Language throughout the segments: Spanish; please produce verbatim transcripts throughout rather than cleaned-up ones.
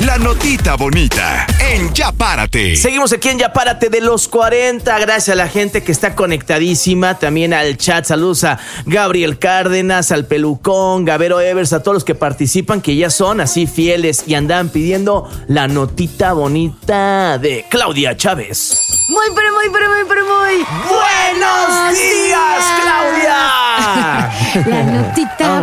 La notita bonita en Ya Párate. Seguimos aquí en Ya Párate de los cuarenta. Gracias a la gente que está conectadísima. También al chat. Saludos a Gabriel Cárdenas, al Pelucón, Gabero Evers, a todos los que participan, que ya son así fieles y andan pidiendo la notita bonita de Claudia Chávez. Muy, pero muy, pero muy, pero muy. ¡Buenos días, Claudia! La notita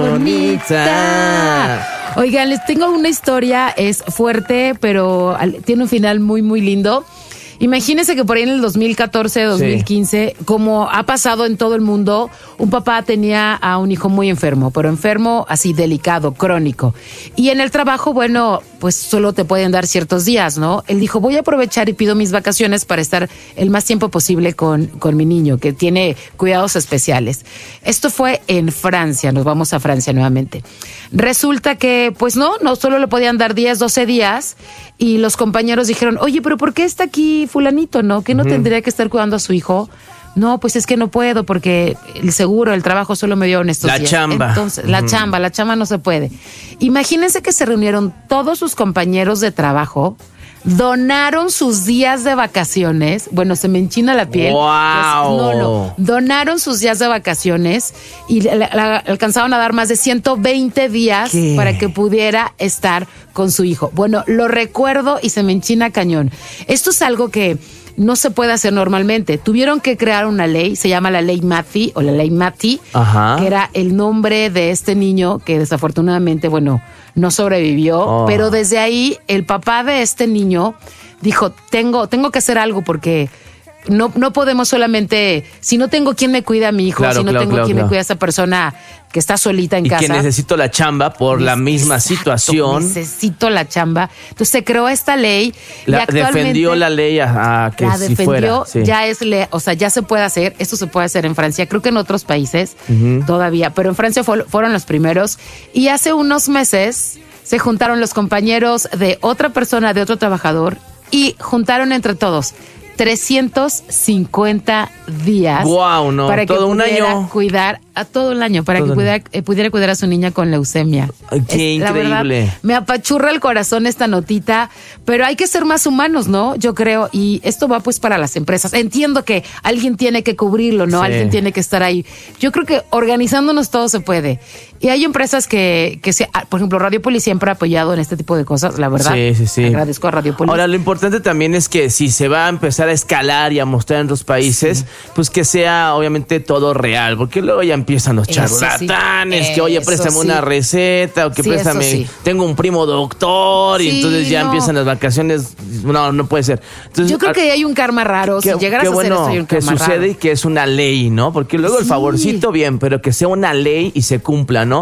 bonita. Oigan, les tengo una historia, es fuerte, pero tiene un final muy, muy lindo. Imagínense que por ahí en el dos mil catorce, dos mil quince, sí, como ha pasado en todo el mundo, un papá tenía a un hijo muy enfermo, pero enfermo así delicado, crónico. Y en el trabajo, bueno, pues solo te pueden dar ciertos días, ¿no? Él dijo, voy a aprovechar y pido mis vacaciones para estar el más tiempo posible con, con mi niño, que tiene cuidados especiales. Esto fue en Francia, nos vamos a Francia nuevamente. Resulta que, pues no, no solo le podían dar diez, doce días, y los compañeros dijeron, oye, pero ¿por qué está aquí fulanito, no? ¿Que no uh-huh. tendría que estar cuidando a su hijo? No, pues es que no puedo porque el seguro, el trabajo solo me dio en estos la días. Chamba. Entonces, uh-huh. la chamba, la chamba no se puede. Imagínense que se reunieron todos sus compañeros de trabajo, donaron sus días de vacaciones. Bueno, se me enchina la piel. ¡Wow! Pues, no, no. Donaron sus días de vacaciones y le, le, le alcanzaron a dar más de ciento veinte días ¿Qué? Para que pudiera estar con su hijo. Bueno, lo recuerdo y se me enchina cañón. Esto es algo que no se puede hacer normalmente. Tuvieron que crear una ley, se llama la ley Matty o la ley Matty, Ajá. que era el nombre de este niño que desafortunadamente, bueno, no sobrevivió, oh. pero desde ahí el papá de este niño dijo, tengo, tengo que hacer algo porque no, no podemos solamente, si no tengo quien me cuida a mi hijo, claro, si no claro, tengo claro, quien claro. me cuida a esa persona que está solita en y casa. Y que necesito la chamba por la misma Exacto, situación. Necesito la chamba. Entonces se creó esta ley. La, y actualmente defendió la ley a, a que la si defendió, fuera. Sí. Ya es, le, o sea, ya se puede hacer. Esto se puede hacer en Francia. Creo que en otros países uh-huh. todavía, pero en Francia fue, fueron los primeros. Y hace unos meses se juntaron los compañeros de otra persona, de otro trabajador, y juntaron entre todos trescientos cincuenta días wow, no, para que todo pudiera un año. cuidar a todo el año, para todo que pudiera, eh, pudiera cuidar a su niña con leucemia. Qué es, increíble. La verdad, me apachurra el corazón esta notita, pero hay que ser más humanos, ¿no? Yo creo, y esto va pues para las empresas. Entiendo que alguien tiene que cubrirlo, ¿no? Sí. Alguien tiene que estar ahí. Yo creo que organizándonos todo se puede. Y hay empresas que, que se, por ejemplo, Radio Poli siempre ha apoyado en este tipo de cosas, la verdad. Sí, sí, sí. Agradezco a Radio Poli. Ahora, lo importante también es que si se va a empezar a escalar y a mostrar en otros países, sí. pues que sea obviamente todo real, porque luego ya empiezan los charlatanes, sí. que oye, préstame sí. una receta, o que sí, préstame, sí. tengo un primo doctor, sí, y entonces ya no. empiezan las vacaciones. No, no puede ser. Entonces, yo creo que hay un karma raro. Que, si llegaras a bueno hacer eso, hay un karma que sucede raro. Y que es una ley, ¿no? Porque luego sí. el favorcito bien, pero que sea una ley y se cumpla, ¿no?